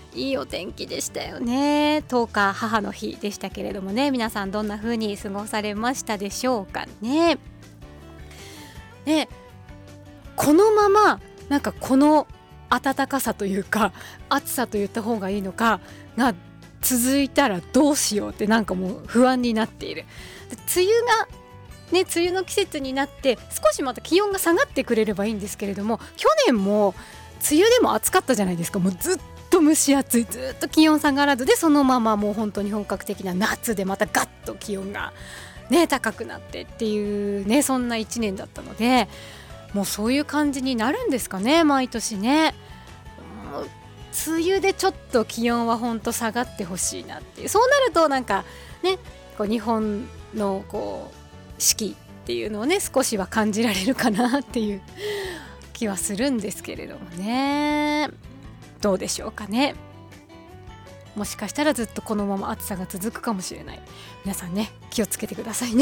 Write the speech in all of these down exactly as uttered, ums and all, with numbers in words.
いいお天気でしたよね。とおか母の日でしたけれどもね、皆さんどんな風に過ごされましたでしょうかね。でこのままなんかこの暖かさというか暑さと言った方がいいのかが続いたらどうしようってなんかもう不安になっている。で梅雨がね、梅雨の季節になって少しまた気温が下がってくれればいいんですけれども、去年も梅雨でも暑かったじゃないですか。もうずっと蒸し暑い、ずっと気温下がらずで、そのままもう本当に本格的な夏でまたガッと気温が、ね、高くなってっていうね、そんないちねんだったので、もうそういう感じになるんですかね、毎年ね。もう梅雨でちょっと気温は本当下がってほしいなっていう、そうなるとなんかね、こう日本のこう四季っていうのをね少しは感じられるかなっていう気はするんですけれどもね。どうでしょうかね。もしかしたらずっとこのまま暑さが続くかもしれない。皆さんね気をつけてくださいね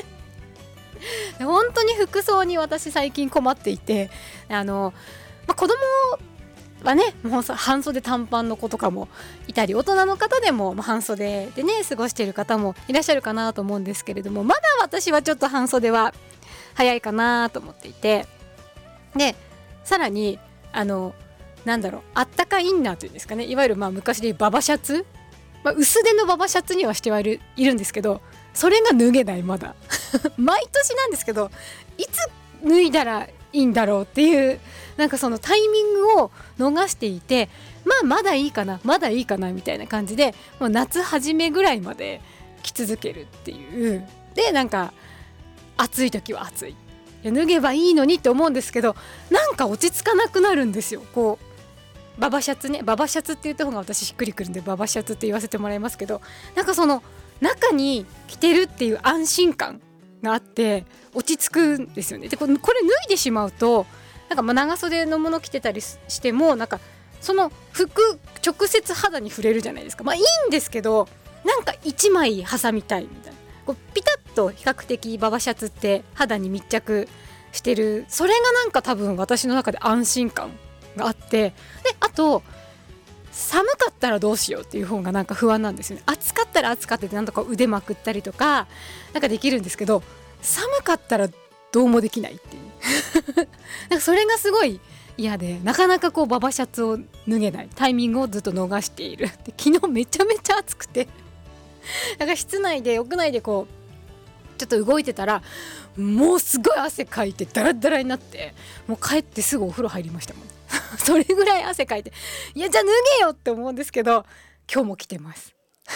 本当に服装に私最近困っていて、あの、まあ、子供はねもう半袖短パンの子とかもいたり、大人の方でも半袖でね過ごしている方もいらっしゃるかなと思うんですけれども、まだ私はちょっと半袖は早いかなと思っていて、でさらにあのなんだろう、あったかインナーというんですかね、いわゆるまあ昔でいうババシャツ、まあ、薄手のババシャツにはしてはいる、いるんですけど、それが脱げないまだ毎年なんですけど、いつ脱いだらいいんだろうっていう、なんかそのタイミングを逃していて、まあまだいいかなまだいいかなみたいな感じで、もう夏初めぐらいまで着続けるっていう。でなんか暑い時は暑い、いや脱げばいいのにって思うんですけど、なんか落ち着かなくなるんですよ。こうババシャツね、ババシャツって言った方が私しっくりくるんでババシャツって言わせてもらいますけど、なんかその中に着てるっていう安心感があって落ち着くんですよね。でこれ、これ脱いでしまうとなんかまあ長袖のもの着てたりしても、なんかその服直接肌に触れるじゃないですか。まあいいんですけど、なんか一枚挟みたいみたいな、こうピタッと比較的ババシャツって肌に密着してる、それがなんか多分私の中で安心感があって、であと寒かったらどうしようっていう方がなんか不安なんですよね。暑かったら暑かったでなんとか腕まくったりとかなんかできるんですけど、寒かったらどうもできないっていうなんかそれがすごい嫌で、なかなかこうババシャツを脱げない、タイミングをずっと逃している。で昨日めちゃめちゃ暑くてなんか室内で屋内でこうちょっと動いてたらもうすごい汗かいてダラダラになって、もう帰ってすぐお風呂入りましたもんそれぐらい汗かいて、いやじゃあ脱げよって思うんですけど、今日も着てます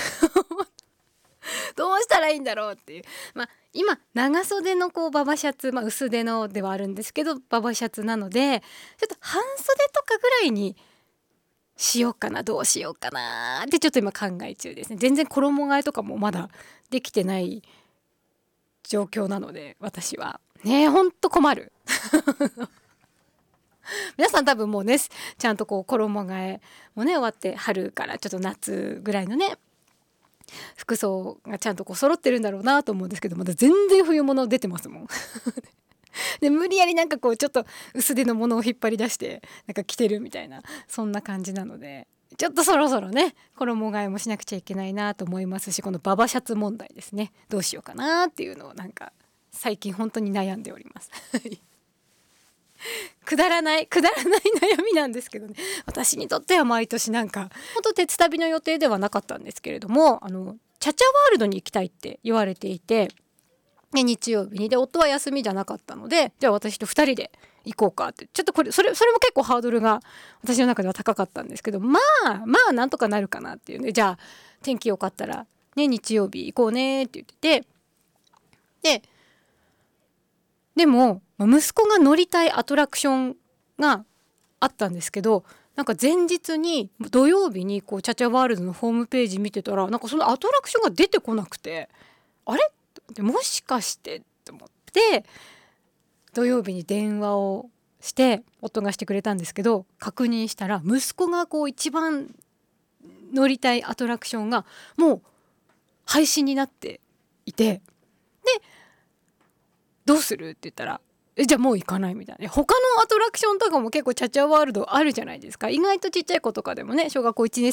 どうしたらいいんだろうっていう。まあ今長袖のこうババシャツ、まあ、薄手のではあるんですけどババシャツなので、ちょっと半袖とかぐらいにしようかな、どうしようかなってちょっと今考え中ですね。全然衣替えとかもまだできてない状況なので、私はねほんと困る皆さん多分もうねちゃんとこう衣替えもね終わって春からちょっと夏ぐらいのね服装がちゃんとこう揃ってるんだろうなと思うんですけど、まだ全然冬物出てますもんで無理やりなんかこうちょっと薄手のものを引っ張り出してなんか着てるみたいな、そんな感じなので、ちょっとそろそろね衣替えもしなくちゃいけないなと思いますし、このババシャツ問題ですね、どうしようかなっていうのをなんか最近本当に悩んでおりますくだらないくだらない悩みなんですけどね、私にとっては毎年なんか本当鉄旅の予定ではなかったんですけれども、あのチャチャワールドに行きたいって言われていて、で日曜日にで夫は休みじゃなかったので、じゃあ私とふたりで行こうかって、ちょっとこれそれそれも結構ハードルが私の中では高かったんですけど、まあまあなんとかなるかなっていうね、じゃあ天気良かったらね日曜日行こうねって言ってて、ででも息子が乗りたいアトラクションがあったんですけど、なんか前日に土曜日にこうチャチャワールドのホームページ見てたら、なんかそのアトラクションが出てこなくて、あれもしかしてと思って土曜日に電話をして夫がしてくれたんですけど、確認したら息子がこう一番乗りたいアトラクションがもう配信になっていて、でどうするって言ったら、えじゃあもう行かないみたいな。他のアトラクションとかも結構チャチャワールドあるじゃないですか。意外とちっちゃい子とかでもね、小学校いちねん